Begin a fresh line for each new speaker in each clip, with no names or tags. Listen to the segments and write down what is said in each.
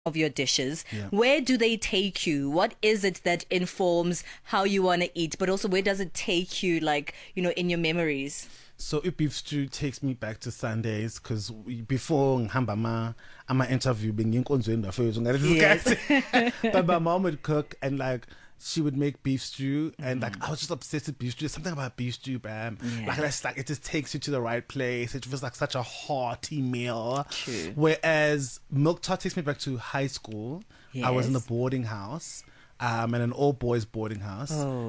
of your dishes,
Yeah.
where do they take you? What is it that informs how you want to eat, but also where does it take you, like, in your memories?
So beef stew takes me back to Sundays because before ngihamba ama interview benginkonzweni bafowethu
Yes.
but my mom would cook and like she would make beef stew and like I was just obsessed with beef stew. Something about beef stew, bam.
Yeah.
Like that's like it just takes you to the right place. It was like such a hearty meal.
True.
Whereas milk tart takes me back to high school. I was in a
Yes.
boarding house. And an all boys boarding house,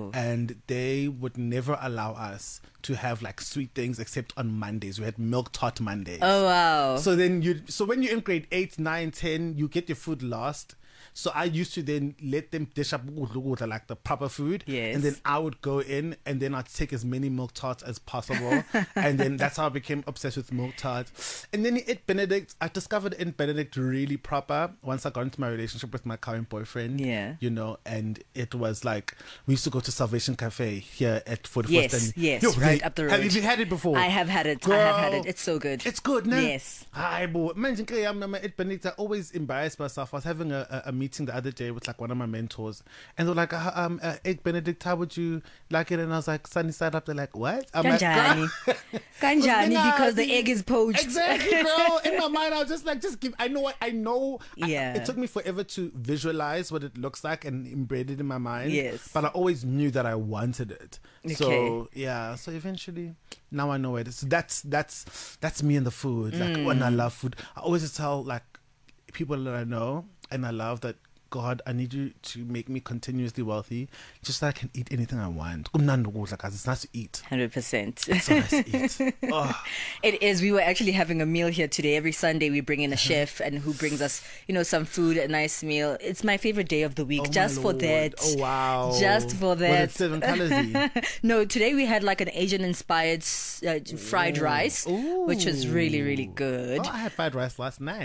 and they would never allow us to have like sweet things except on Mondays. We had milk tart Mondays.
Oh, wow.
So when you're in grade 8, 9, 10, you get your food last. So I used to then let them dish up like the proper food.
Yes.
And then I would go in and then I'd take as many milk tarts as possible. And then that's how I became obsessed with milk tarts. And then Ed Benedict, I discovered Ed Benedict really proper once I got into my relationship with my current boyfriend.
Yeah.
And it was like, we used to go to Salvation Cafe here at 41st.
Yes, right up the road.
Have you had it before?
I have had it.
Girl,
I have had it. It's so good.
It's good, no?
Yes.
Hi, boy. Man, I'm Ed Benedict. I always embarrassed myself. I was having a meeting the other day with like one of my mentors, and they're like, Ed Benedict, how would you like it? And I was like, sunny side up. They're like, what? I'm
Kanjani.
like,
Kanjani, because the egg is poached.
Exactly, bro. In my mind, I was just like, just give. I know what I know.
Yeah.
It took me forever to visualize what it looks like and embed it in my mind.
Yes.
But I always knew that I wanted it.
Okay.
So yeah. So eventually, now I know it. So that's me and the food. Like when I love food, I always tell like people that I know and I love that, God, I need you to make me continuously wealthy just so I can eat anything I want. It's nice to eat.
100%.
It's so nice to eat. Oh.
It is. We were actually having a meal here today. Every Sunday we bring in a chef and who brings us, some food, a nice meal. It's my favorite day of the week,
Oh,
just
my
for
Lord.
that.
Oh, wow.
Just for that.
Was it 7 colors?
No, today we had like an Asian-inspired fried rice, which was really, really good.
Oh, I had fried rice last night.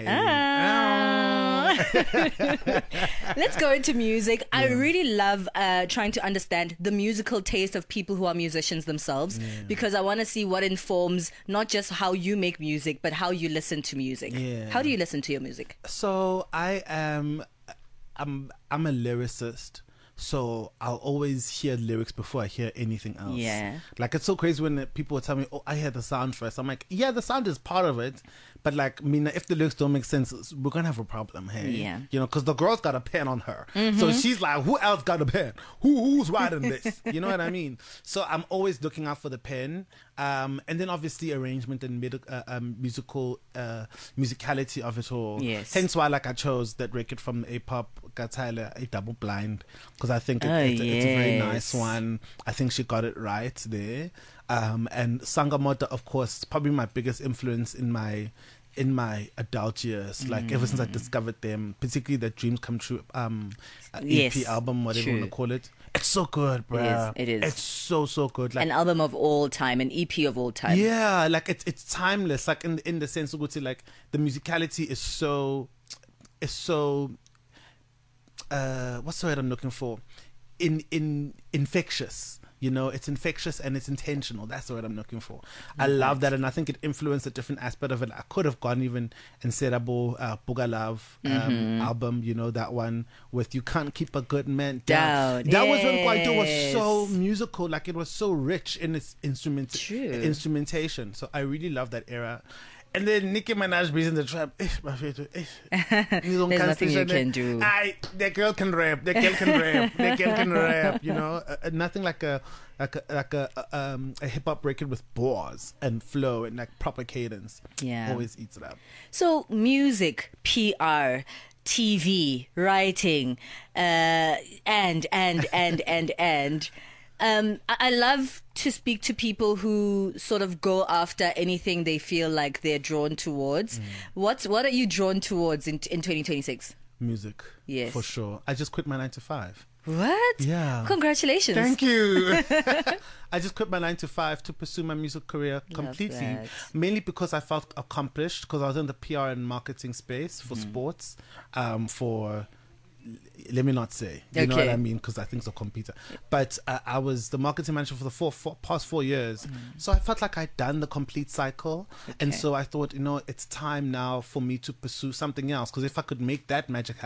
Let's go into music. I really love trying to understand the musical taste of people who are musicians themselves, because I want to see what informs not just how you make music, but how you listen to music.
Yeah.
How do you listen to your music?
So I'm a lyricist. So I'll always hear lyrics before I hear anything else.
Yeah.
Like it's so crazy when people tell me, "Oh, I hear the sound first." I'm like, "Yeah, the sound is part of it, but like, if the lyrics don't make sense, we're gonna have a problem here."
Yeah.
Because the girl's got a pen on her, so she's like, "Who else got a pen? Who's writing this?" You know what I mean? So I'm always looking out for the pen, and then obviously arrangement and musical musicality of it all.
Yes.
Hence why I chose that record from A-Pop, Gatile, A Double Blind, because I think it's a very nice one. I think she got it right there. And Sangamoto, of course, is probably my biggest influence in my adult years. Like ever since I discovered them, particularly the Dreams Come True EP album, whatever you want to call it. It's so good, bro.
It is.
It's so good. Like
an album of all time, an EP of all time.
Yeah, like it's timeless. Like in the sense of like the musicality is so what's the word I'm looking for? Infectious. It's infectious and it's intentional. That's the word I'm looking for. I love that, and I think it influenced a different aspect of it. I could have gone even and said about Buga Love album, that one with You Can't Keep a Good Man Down. That was when Kwaito was so musical, like it was so rich in its instrumentation. So I really love that era. And then Nicki Minaj being in the trap.
There's nothing you can do.
That girl can rap. That girl can rap. That girl can rap. Nothing like a hip hop record with bars and flow and like proper cadence.
Yeah,
always eats it up.
So music, PR, TV, writing, and. I love to speak to people who sort of go after anything they feel like they're drawn towards. What are you drawn towards in 2026?
Music.
Yes.
For sure. I just quit my 9 to 5.
What?
Yeah.
Congratulations.
Thank you. I just quit my 9 to 5 to pursue my music career completely. Mainly because I felt accomplished, because I was in the PR and marketing space for sports, for let me not say, you know
Okay.
what I mean, because I think it's a computer. But I was the marketing manager for the past 4 years, so I felt like I'd done the complete cycle, and
Okay.
so I thought, it's time now for me to pursue something else. Because if I could make that magic happen,